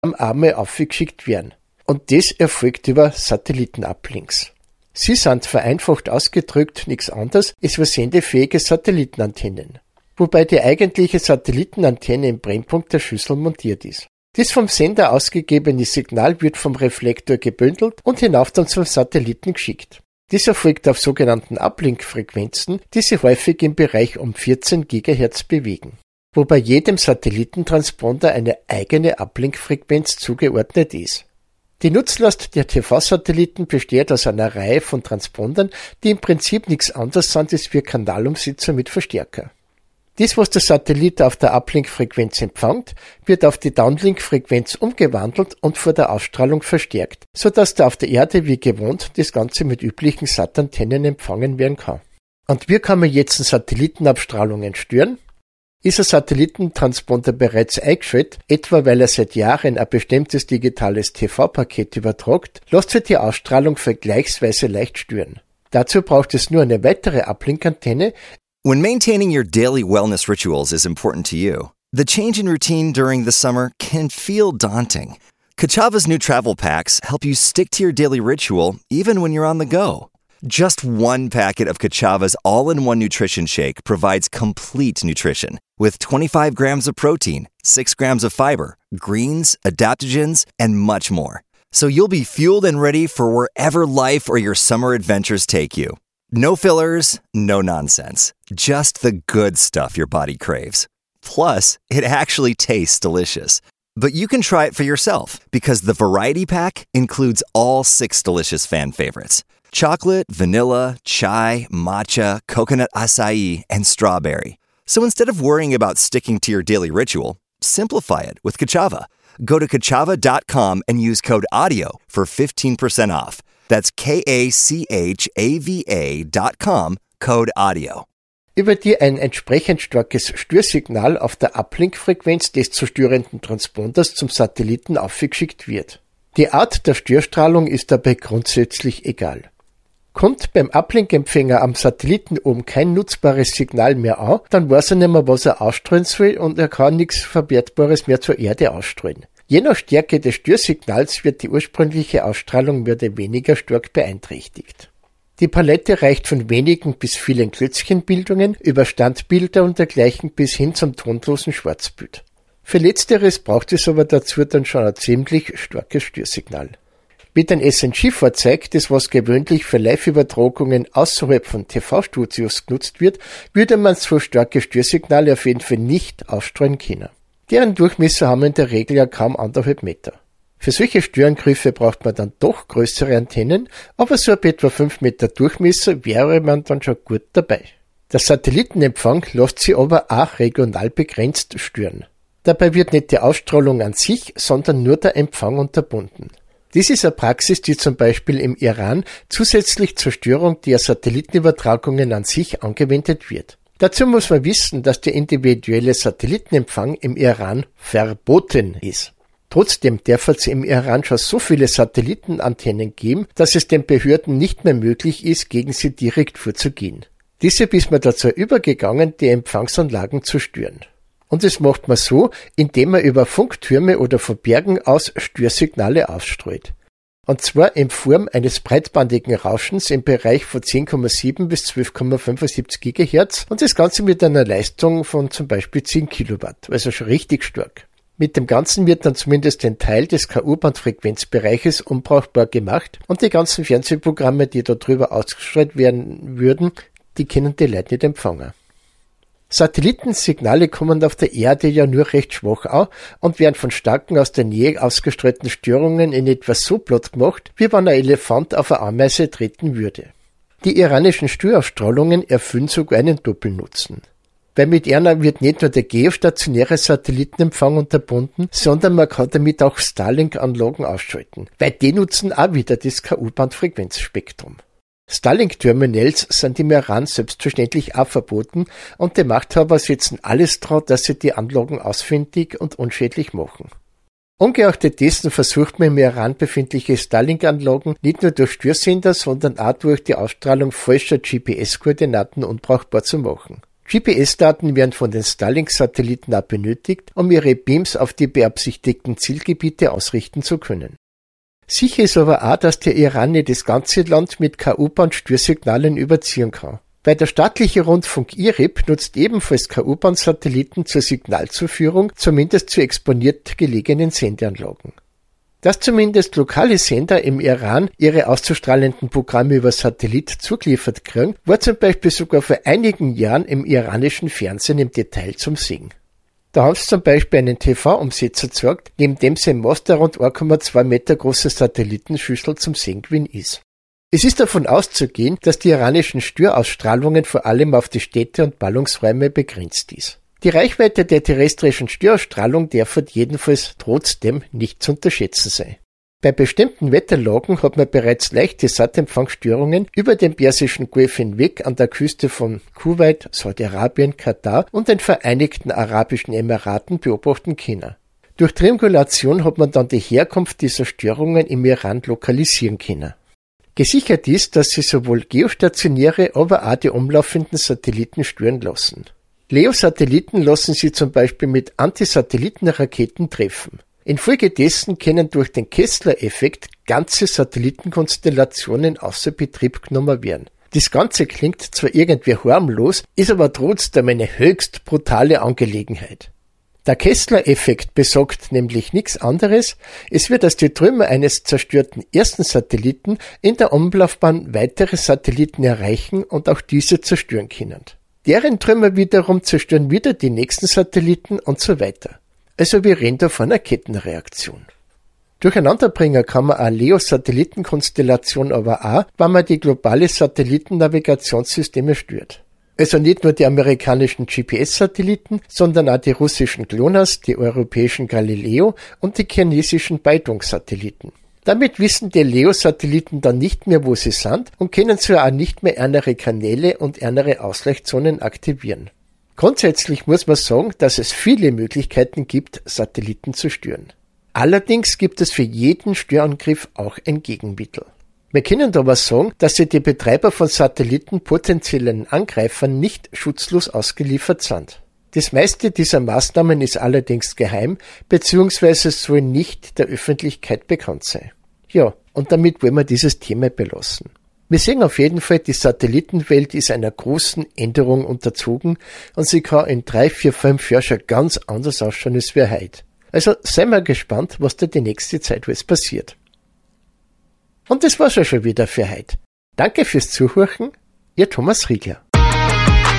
Arme aufgeschickt werden. Und das erfolgt über Satellitenuplinks. Sie sind vereinfacht ausgedrückt nichts anderes als sendefähige Satellitenantennen, wobei die eigentliche Satellitenantenne im Brennpunkt der Schüssel montiert ist. Das vom Sender ausgegebene Signal wird vom Reflektor gebündelt und hinauf dann zum Satelliten geschickt. Dies erfolgt auf sogenannten Uplink-Frequenzen, die sich häufig im Bereich um 14 GHz bewegen, wobei jedem Satellitentransponder eine eigene Uplink-Frequenz zugeordnet ist. Die Nutzlast der TV-Satelliten besteht aus einer Reihe von Transpondern, die im Prinzip nichts anderes sind als wie Kanalumsetzer mit Verstärker. Dies, was der Satellit auf der Uplink-Frequenz empfängt, wird auf die Downlink-Frequenz umgewandelt und vor der Ausstrahlung verstärkt, sodass da auf der Erde wie gewohnt das Ganze mit üblichen SAT-Antennen empfangen werden kann. Und wie kann man jetzt Satellitenabstrahlungen stören? Ist ein Satellitentransponder bereits eingeschaltet, etwa weil er seit Jahren ein bestimmtes digitales TV-Paket übertragt, lässt sich die Ausstrahlung vergleichsweise leicht stören. Dazu braucht es nur eine weitere Uplink-Antenne. When maintaining your daily wellness rituals is important to you, the change in routine during the summer can feel daunting. Kachava's new travel packs help you stick to your daily ritual even when you're on the go. Just one packet of Kachava's all-in-one nutrition shake provides complete nutrition with 25 grams of protein, 6 grams of fiber, greens, adaptogens, and much more. So you'll be fueled and ready for wherever life or your summer adventures take you. No fillers, no nonsense. Just the good stuff your body craves. Plus, it actually tastes delicious. But you can try it for yourself because the Variety Pack includes all 6 delicious fan favorites. Chocolate, vanilla, chai, matcha, coconut acai, and strawberry. So instead of worrying about sticking to your daily ritual, simplify it with Kachava. Go to kachava.com and use code AUDIO for 15% off. That's KACHAVA.com, code AUDIO. Über die ein entsprechend starkes Störsignal auf der Uplink-Frequenz des zu störenden Transponders zum Satelliten aufgeschickt wird. Die Art der Störstrahlung ist dabei grundsätzlich egal. Kommt beim Uplink-Empfänger am Satelliten oben kein nutzbares Signal mehr an, dann weiß er nicht mehr, was er ausstrahlen soll und er kann nichts Verwertbares mehr zur Erde ausstrahlen. Je nach Stärke des Störsignals wird die ursprüngliche Ausstrahlung mehr oder weniger stark beeinträchtigt. Die Palette reicht von wenigen bis vielen Klötzchenbildungen über Standbilder und dergleichen bis hin zum tonlosen Schwarzbild. Für Letzteres braucht es aber dazu dann schon ein ziemlich starkes Störsignal. Mit einem SNG-Fahrzeug, das was gewöhnlich für Live-Übertragungen außerhalb von TV-Studios genutzt wird, würde man so starke Störsignale auf jeden Fall nicht ausstrahlen können. Deren Durchmesser haben in der Regel ja kaum 1,5 Meter. Für solche Störangriffe braucht man dann doch größere Antennen, aber so ab etwa 5 Meter Durchmesser wäre man dann schon gut dabei. Der Satellitenempfang lässt sich aber auch regional begrenzt stören. Dabei wird nicht die Ausstrahlung an sich, sondern nur der Empfang unterbunden. Dies ist eine Praxis, die zum Beispiel im Iran zusätzlich zur Störung der Satellitenübertragungen an sich angewendet wird. Dazu muss man wissen, dass der individuelle Satellitenempfang im Iran verboten ist. Trotzdem darf es im Iran schon so viele Satellitenantennen geben, dass es den Behörden nicht mehr möglich ist, gegen sie direkt vorzugehen. Deshalb ist man dazu übergegangen, die Empfangsanlagen zu stören. Und das macht man so, indem man über Funktürme oder von Bergen aus Störsignale ausstreut. Und zwar in Form eines breitbandigen Rauschens im Bereich von 10,7 bis 12,75 GHz und das Ganze mit einer Leistung von zum Beispiel 10 Kilowatt, also schon richtig stark. Mit dem Ganzen wird dann zumindest ein Teil des KU-Band-Frequenzbereiches unbrauchbar gemacht und die ganzen Fernsehprogramme, die darüber ausgestrahlt werden würden, die können die Leute nicht empfangen. Satellitensignale kommen auf der Erde ja nur recht schwach an und werden von starken aus der Nähe ausgestrahlten Störungen in etwa so platt gemacht, wie wenn ein Elefant auf eine Ameise treten würde. Die iranischen Störausstrahlungen erfüllen sogar einen Doppelnutzen. Weil mit einer wird nicht nur der geostationäre Satellitenempfang unterbunden, sondern man kann damit auch Starlink-Anlagen ausschalten, weil die nutzen auch wieder das KU-Band-Frequenzspektrum. Starlink-Terminals sind im Iran selbstverständlich auch verboten und die Machthaber setzen alles dran, dass sie die Anlagen ausfindig und unschädlich machen. Ungeachtet dessen versucht man im Iran befindliche Starlink-Anlagen nicht nur durch Störsender, sondern auch durch die Ausstrahlung falscher GPS-Koordinaten unbrauchbar zu machen. GPS-Daten werden von den Starlink-Satelliten auch benötigt, um ihre Beams auf die beabsichtigten Zielgebiete ausrichten zu können. Sicher ist aber auch, dass der Iran nicht das ganze Land mit KU-Band-Störsignalen überziehen kann. Weil der staatliche Rundfunk IRIB nutzt ebenfalls KU-Band-Satelliten zur Signalzuführung, zumindest zu exponiert gelegenen Sendeanlagen. Dass zumindest lokale Sender im Iran ihre auszustrahlenden Programme über Satellit zugeliefert kriegen, war zum Beispiel sogar vor einigen Jahren im iranischen Fernsehen im Detail zum Sehen. Da haben sie zum Beispiel einen TV-Umsetzer gezeigt, neben dem sein Mast der rund 1,2 Meter große Satellitenschüssel zum Sehen gewesen ist. Es ist davon auszugehen, dass die iranischen Störausstrahlungen vor allem auf die Städte und Ballungsräume begrenzt ist. Die Reichweite der terrestrischen Störausstrahlung darf jedenfalls trotzdem nicht zu unterschätzen sein. Bei bestimmten Wetterlagen hat man bereits leichte Sattempfangsstörungen über den Persischen Golf hinweg an der Küste von Kuwait, Saudi-Arabien, Katar und den Vereinigten Arabischen Emiraten beobachten können. Durch Triangulation hat man dann die Herkunft dieser Störungen im Iran lokalisieren können. Gesichert ist, dass sie sowohl geostationäre, aber auch die umlaufenden Satelliten stören lassen. LEO-Satelliten lassen sie zum Beispiel mit Antisatellitenraketen treffen. Infolgedessen können durch den Kessler-Effekt ganze Satellitenkonstellationen außer Betrieb genommen werden. Das Ganze klingt zwar irgendwie harmlos, ist aber trotzdem eine höchst brutale Angelegenheit. Der Kessler-Effekt besagt nämlich nichts anderes, es wird aus die Trümmer eines zerstörten ersten Satelliten in der Umlaufbahn weitere Satelliten erreichen und auch diese zerstören können. Deren Trümmer wiederum zerstören wieder die nächsten Satelliten und so weiter. Also wir reden da von einer Kettenreaktion. Durcheinanderbringen kann man eine LEO-Satellitenkonstellation aber auch, wenn man die globale Satellitennavigationssysteme stört. Also nicht nur die amerikanischen GPS-Satelliten, sondern auch die russischen GLONASS, die europäischen Galileo und die chinesischen Beidong-Satelliten. Damit wissen die LEO-Satelliten dann nicht mehr, wo sie sind und können so auch nicht mehr andere Kanäle und andere Ausleuchtzonen aktivieren. Grundsätzlich muss man sagen, dass es viele Möglichkeiten gibt, Satelliten zu stören. Allerdings gibt es für jeden Störangriff auch ein Gegenmittel. Wir können aber sagen, dass sich die Betreiber von Satelliten potenziellen Angreifern nicht schutzlos ausgeliefert sind. Das meiste dieser Maßnahmen ist allerdings geheim bzw. soll nicht der Öffentlichkeit bekannt sein. Ja, und damit wollen wir dieses Thema belassen. Wir sehen auf jeden Fall, die Satellitenwelt ist einer großen Änderung unterzogen und sie kann in 3, 4, 5 Jahren schon ganz anders ausschauen als wir heute. Also seien wir gespannt, was da die nächste Zeit alles passiert. Und das war's schon wieder für heute. Danke fürs Zuhören, Ihr Thomas Riegler.